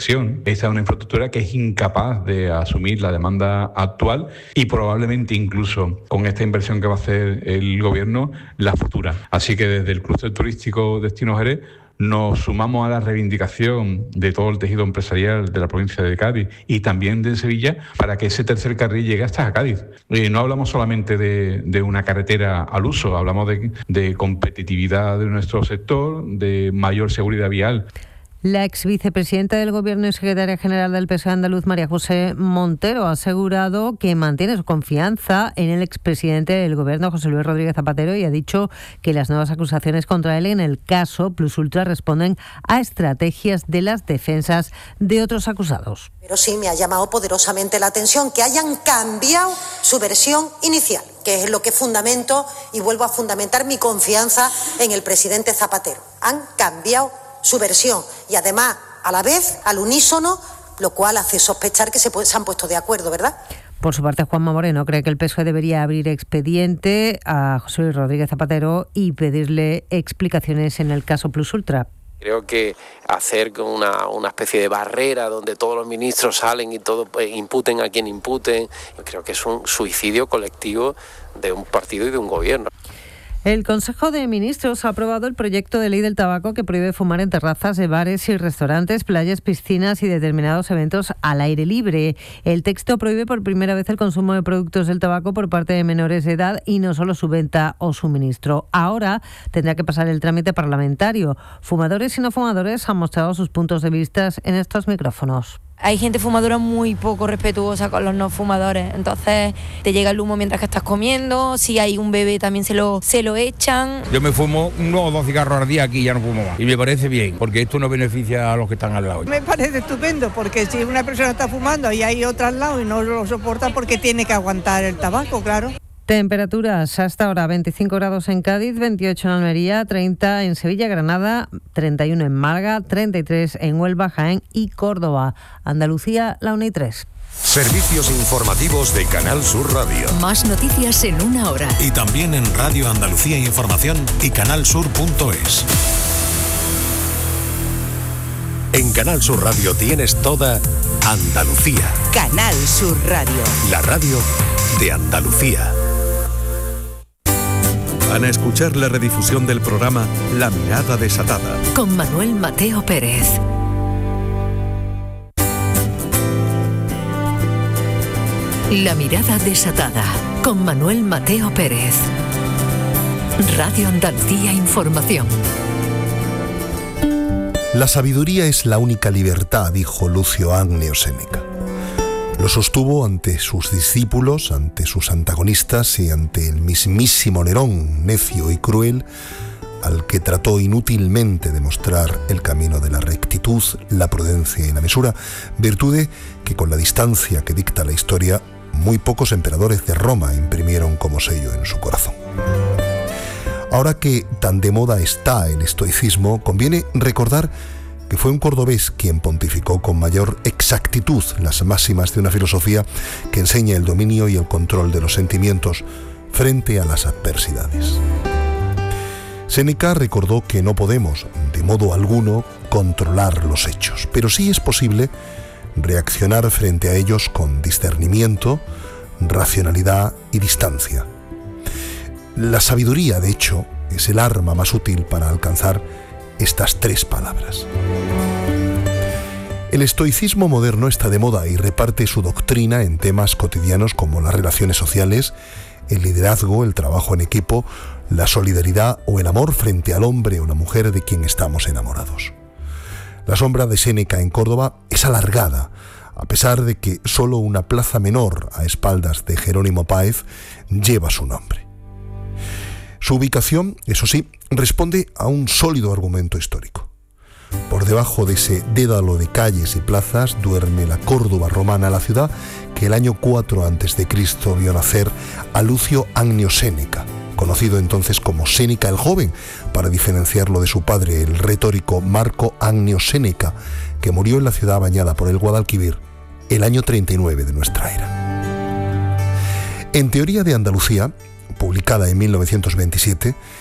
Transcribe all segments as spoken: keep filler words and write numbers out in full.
conexión. Esta es una infraestructura que es incapaz de asumir la demanda actual y probablemente incluso con esta inversión que va a hacer el gobierno, la futura. Así que desde el clúster turístico Destino Jerez nos sumamos a la reivindicación de todo el tejido empresarial de la provincia de Cádiz y también de Sevilla para que ese tercer carril llegue hasta Cádiz. Eh, no hablamos solamente de, de una carretera al uso, hablamos de, de competitividad de nuestro sector, de mayor seguridad vial. La ex vicepresidenta del Gobierno y secretaria general del P S O E andaluz, María José Montero, ha asegurado que mantiene su confianza en el expresidente del Gobierno, José Luis Rodríguez Zapatero, y ha dicho que las nuevas acusaciones contra él en el caso Plus Ultra responden a estrategias de las defensas de otros acusados. Pero sí me ha llamado poderosamente la atención que hayan cambiado su versión inicial, que es lo que fundamento y vuelvo a fundamentar mi confianza en el presidente Zapatero. Han cambiado su versión y además a la vez al unísono, lo cual hace sospechar que se, puede, se han puesto de acuerdo, ¿verdad? Por su parte, Juanma Moreno cree que el P S O E debería abrir expediente a José Luis Rodríguez Zapatero y pedirle explicaciones en el caso Plus Ultra. Creo que hacer una, una especie de barrera donde todos los ministros salen y todo pues, imputen a quien imputen, creo que es un suicidio colectivo de un partido y de un gobierno. El Consejo de Ministros ha aprobado el proyecto de ley del tabaco que prohíbe fumar en terrazas de bares y restaurantes, playas, piscinas y determinados eventos al aire libre. El texto prohíbe por primera vez el consumo de productos del tabaco por parte de menores de edad y no solo su venta o suministro. Ahora tendrá que pasar el trámite parlamentario. Fumadores y no fumadores han mostrado sus puntos de vista en estos micrófonos. Hay gente fumadora muy poco respetuosa con los no fumadores, entonces te llega el humo mientras que estás comiendo, si hay un bebé también se lo, se lo echan. Yo me fumo uno o dos cigarros al día aquí y ya no fumo más. Y me parece bien, porque esto no beneficia a los que están al lado. Me parece estupendo, porque si una persona está fumando y hay otra al lado y no lo soporta porque tiene que aguantar el tabaco, claro. Temperaturas hasta ahora veinticinco grados en Cádiz, veintiocho en Almería, treinta en Sevilla, Granada, treinta y uno en Málaga, treinta y tres en Huelva, Jaén y Córdoba. Andalucía, la una y tres. Servicios informativos de Canal Sur Radio. Más noticias en una hora. Y también en Radio Andalucía Información y canal sur punto es. En Canal Sur Radio tienes toda Andalucía. Canal Sur Radio. La radio de Andalucía. Van a escuchar la redifusión del programa La Mirada Desatada. Con Manuel Mateo Pérez. La Mirada Desatada. Con Manuel Mateo Pérez. Radio Andalucía Información. La sabiduría es la única libertad, dijo Lucio Agneo Séneca. Lo sostuvo ante sus discípulos, ante sus antagonistas y ante el mismísimo Nerón, necio y cruel, al que trató inútilmente de mostrar el camino de la rectitud, la prudencia y la mesura, virtudes que con la distancia que dicta la historia, muy pocos emperadores de Roma imprimieron como sello en su corazón. Ahora que tan de moda está el estoicismo, conviene recordar que fue un cordobés quien pontificó con mayor exactitud las máximas de una filosofía que enseña el dominio y el control de los sentimientos frente a las adversidades. Séneca recordó que no podemos, de modo alguno, controlar los hechos, pero sí es posible reaccionar frente a ellos con discernimiento, racionalidad y distancia. La sabiduría, de hecho, es el arma más útil para alcanzar estas tres palabras. El estoicismo moderno está de moda y reparte su doctrina en temas cotidianos como las relaciones sociales, el liderazgo, el trabajo en equipo, la solidaridad o el amor frente al hombre o la mujer de quien estamos enamorados. La sombra de Séneca en Córdoba es alargada, a pesar de que solo una plaza menor a espaldas de Jerónimo Páez lleva su nombre. Su ubicación, eso sí, responde a un sólido argumento histórico. Por debajo de ese dédalo de calles y plazas duerme la Córdoba romana, la ciudad que el año cuatro antes de Cristo vio nacer a Lucio Agneo Séneca, conocido entonces como Séneca el Joven, para diferenciarlo de su padre, el retórico Marco Agneo Séneca, que murió en la ciudad bañada por el Guadalquivir el año treinta y nueve de nuestra era. En Teoría de Andalucía, publicada en mil novecientos veintisiete,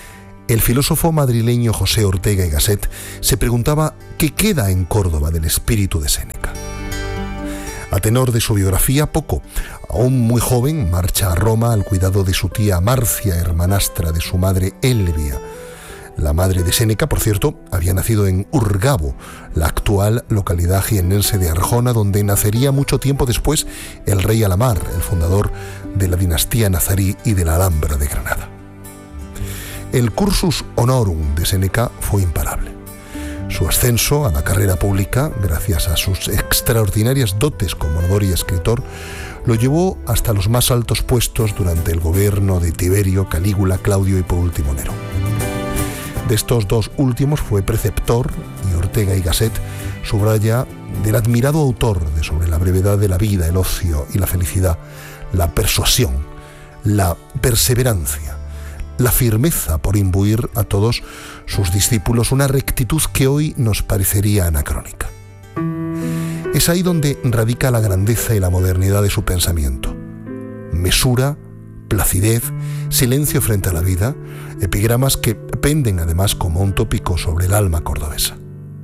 el filósofo madrileño José Ortega y Gasset se preguntaba qué queda en Córdoba del espíritu de Séneca. A tenor de su biografía, poco. Aún muy joven, marcha a Roma al cuidado de su tía Marcia, hermanastra de su madre Elvia. La madre de Séneca, por cierto, había nacido en Urgabo, la actual localidad jiennense de Arjona, donde nacería mucho tiempo después el rey Alamar, el fundador de la dinastía nazarí y de la Alhambra de Granada. El cursus honorum de Séneca fue imparable. Su ascenso a la carrera pública, gracias a sus extraordinarias dotes como orador y escritor, lo llevó hasta los más altos puestos durante el gobierno de Tiberio, Calígula, Claudio y por último Nerón. De estos dos últimos fue preceptor, y Ortega y Gasset subraya del admirado autor de Sobre la brevedad de la vida, el ocio y la felicidad, la persuasión, la perseverancia, la firmeza por imbuir a todos sus discípulos una rectitud que hoy nos parecería anacrónica. Es ahí donde radica la grandeza y la modernidad de su pensamiento. Mesura, placidez, silencio frente a la vida, epigramas que penden además como un tópico sobre el alma cordobesa.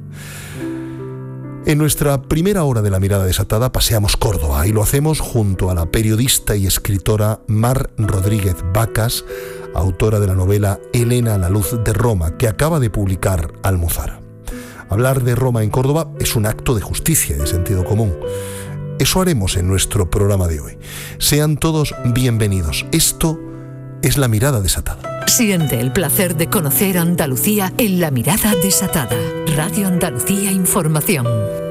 En nuestra primera hora de La Mirada Desatada paseamos Córdoba y lo hacemos junto a la periodista y escritora Mar Rodríguez Vacas, autora de la novela Elena a la luz de Roma, que acaba de publicar Almuzara. Hablar de Roma en Córdoba es un acto de justicia y de sentido común. Eso haremos en nuestro programa de hoy. Sean todos bienvenidos. Esto es La Mirada Desatada. Siente el placer de conocer Andalucía en La Mirada Desatada. Radio Andalucía Información.